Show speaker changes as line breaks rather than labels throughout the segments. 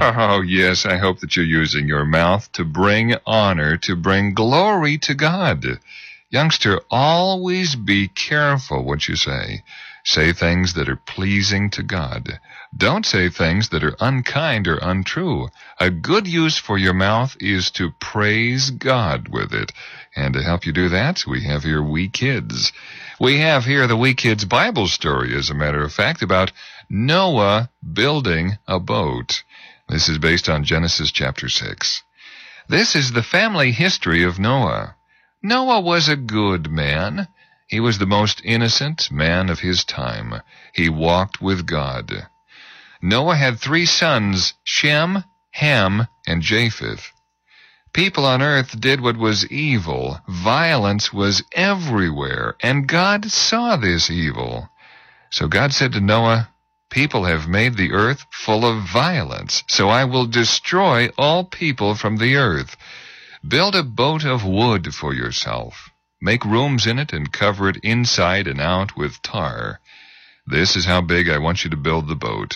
Oh, yes, I hope that you're using your mouth to bring honor, to bring glory to God. Youngster, always be careful what you say. Say things that are pleasing to God. Don't say things that are unkind or untrue. A good use for your mouth is to praise God with it. And to help you do that, we have here We Kids. We have here the We Kids Bible story, as a matter of fact, about Noah building a boat. This is based on Genesis chapter 6. This is the family history of Noah. Noah was a good man. He was the most innocent man of his time. He walked with God. Noah had 3 sons, Shem, Ham, and Japheth. People on earth did what was evil. Violence was everywhere, and God saw this evil. So God said to Noah, "People have made the earth full of violence, so I will destroy all people from the earth. Build a boat of wood for yourself. Make rooms in it and cover it inside and out with tar. This is how big I want you to build the boat.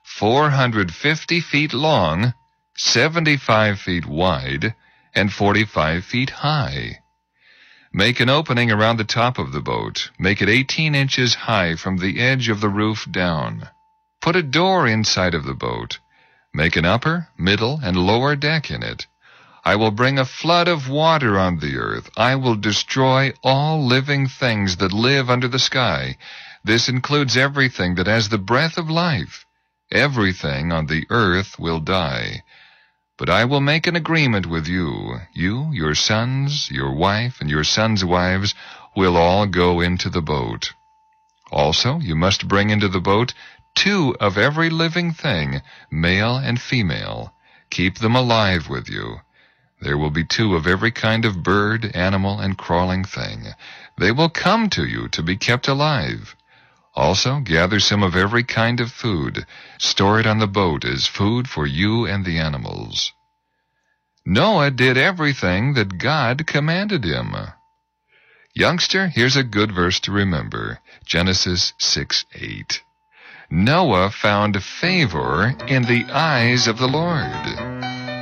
450 feet long, 75 feet wide, and 45 feet high. Make an opening around the top of the boat. Make it 18 inches high from the edge of the roof down. Put a door inside of the boat. Make an upper, middle, and lower deck in it. I will bring a flood of water on the earth. I will destroy all living things that live under the sky. This includes everything that has the breath of life. Everything on the earth will die. But I will make an agreement with you. You, your sons, your wife, and your sons' wives will all go into the boat. Also, you must bring into the boat 2 of every living thing, male and female. Keep them alive with you. There will be 2 of every kind of bird, animal, and crawling thing. They will come to you to be kept alive. Also, gather some of every kind of food. Store it on the boat as food for you and the animals." Noah did everything that God commanded him. Youngster, here's a good verse to remember. Genesis 6:8. Noah found favor in the eyes of the Lord.